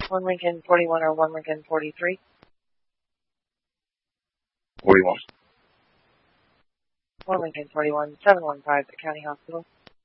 1 Lincoln 41 or 1 Lincoln 43. 41. 1 Lincoln 41, 715 at County Hospital.